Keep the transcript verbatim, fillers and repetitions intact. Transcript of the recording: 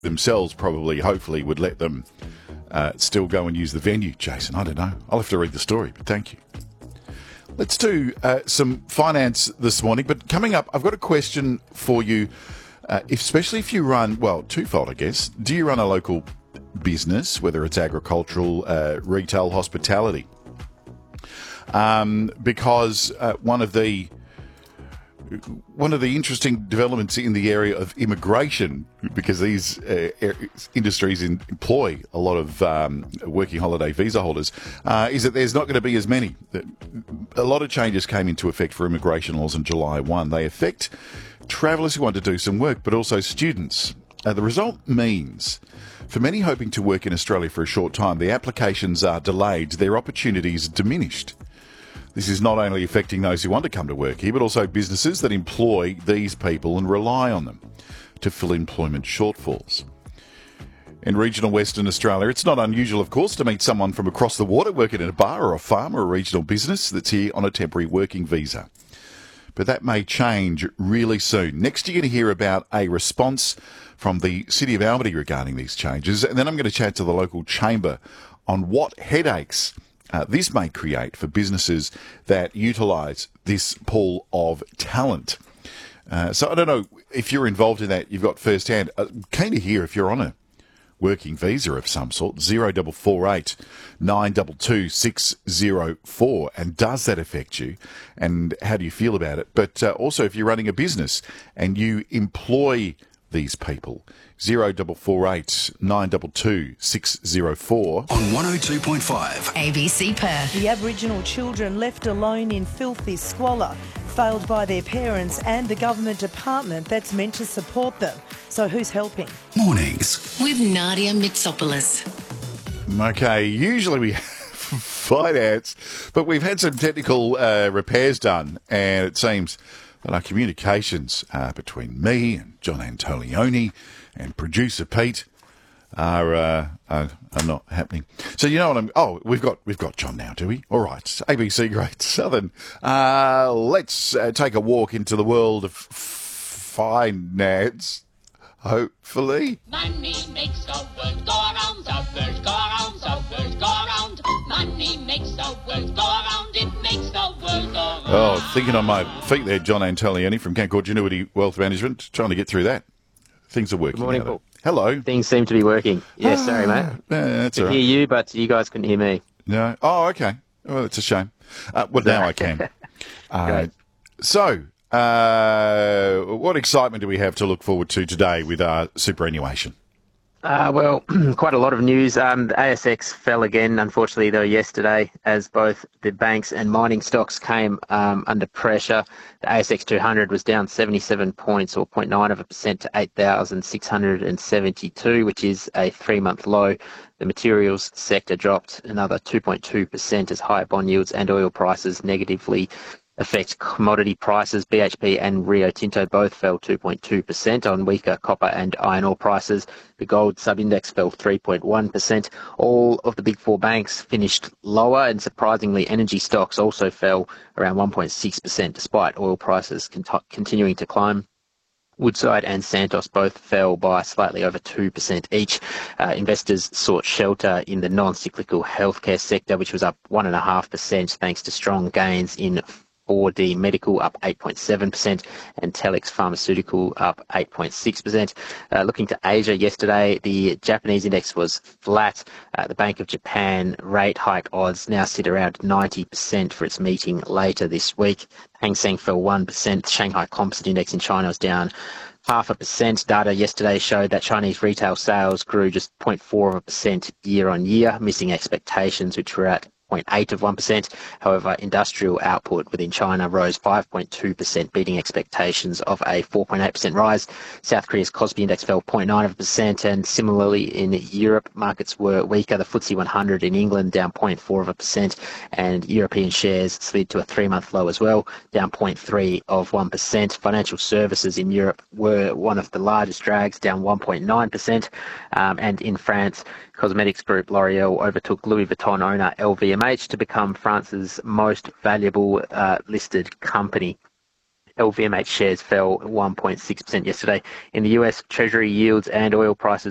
themselves probably, hopefully, would let them uh, still go and use the venue, Jason. I don't know. I'll have to read the story, but thank you. Let's do uh, some finance this morning, but coming up, I've got a question for you, uh, if, especially if you run, well, twofold, I guess. Do you run a local business, whether it's agricultural, uh, retail, hospitality? Um, because uh, one of the One of the interesting developments in the area of immigration, because these uh, industries in, employ a lot of um, working holiday visa holders, uh, is that there's not going to be as many. A lot of changes came into effect for immigration laws on July first. They affect travellers who want to do some work, but also students. Uh, the result means, for many hoping to work in Australia for a short time, the applications are delayed, their opportunities diminished. This is not only affecting those who want to come to work here, but also businesses that employ these people and rely on them to fill employment shortfalls. In regional Western Australia, it's not unusual, of course, to meet someone from across the water working in a bar or a farm or a regional business that's here on a temporary working visa. But that may change really soon. Next, you're going to hear about a response from the City of Albany regarding these changes, and then I'm going to chat to the local chamber on what headaches Uh, this may create for businesses that utilise this pool of talent. Uh, so I don't know if you're involved in that, you've got first hand. Uh, keen to hear if you're on a working visa of some sort. zero four four eight nine two two six zero four. And does that affect you? And how do you feel about it? But uh, also if you're running a business and you employ these people. zero four four eight nine two two six zero four. On one oh two point five. A B C Perth. The Aboriginal children left alone in filthy squalor, failed by their parents and the government department that's meant to support them. So who's helping? Mornings. With Nadia Mitsopoulos. Okay, usually we have finance, but we've had some technical uh, repairs done, and it seems that our communications uh, between me and John Antolioni and producer Pete are, uh, are are not happening. So you know what I'm. Oh, we've got we've got John now, do we? All right, A B C Great Southern. Uh, let's uh, take a walk into the world of finance. Hopefully, money makes the world go round. The world go round. The world go round. Money makes the world go round. It makes the world go round. Oh, thinking on my feet there, John Antolioni from Canaccord Genuity Wealth Management, trying to get through that. Things are working. Good morning, now, Paul. Hello. Things seem to be working. Yeah, ah, sorry, mate. Yeah, that's I all could right. hear you, but you guys couldn't hear me. No. Oh, okay. Well, it's a shame. Uh, well, now I can. Uh, Great. so, uh, what excitement do we have to look forward to today with our superannuation? Uh, well, quite a lot of news. Um, the A S X fell again, unfortunately, though, yesterday, as both the banks and mining stocks came um, under pressure. The A S X two hundred was down seventy-seven points, or zero point nine of a percent, to eight thousand six hundred seventy-two, which is a three-month low. The materials sector dropped another two point two percent as higher bond yields and oil prices negatively affect commodity prices. B H P and Rio Tinto both fell two point two percent on weaker copper and iron ore prices. The gold sub-index fell three point one percent. All of the big four banks finished lower, and surprisingly, energy stocks also fell around one point six percent despite oil prices cont- continuing to climb. Woodside and Santos both fell by slightly over two percent each. Uh, investors sought shelter in the non-cyclical healthcare sector, which was up one point five percent thanks to strong gains in four D Medical up eight point seven percent and Telix Pharmaceutical up eight point six percent. Uh, looking to Asia yesterday, the Japanese index was flat. Uh, the Bank of Japan rate hike odds now sit around ninety percent for its meeting later this week. Hang Seng fell one percent. The Shanghai Composite Index in China was down half a percent. Data yesterday showed that Chinese retail sales grew just zero point four of a percent year on year, missing expectations, which were at zero point eight of one percent. However, industrial output within China rose five point two percent, beating expectations of a four point eight percent rise. South Korea's Kospi Index fell zero point nine of a percent, and similarly in Europe, markets were weaker. The F T S E one hundred in England down zero point four of a percent, and European shares slid to a three-month low as well, down zero point three of one percent. Financial services in Europe were one of the largest drags, down one point nine percent, um, and in France, cosmetics group L'Oreal overtook Louis Vuitton owner L V M H to become France's most valuable uh, listed company. L V M H shares fell one point six percent yesterday. In the U S, Treasury yields and oil prices